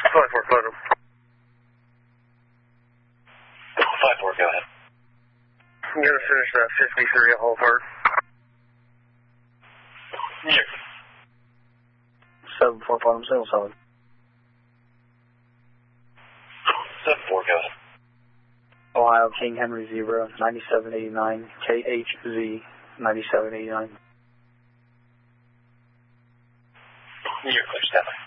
5-4, photo. 5-4, go ahead. I'm going to finish that 53 at Hall Park. Yeah. 7-4, bottom, single solid. 7-4, go ahead. Ohio, King Henry 0, 9789, KHZ, 9789. You're clear, stand by.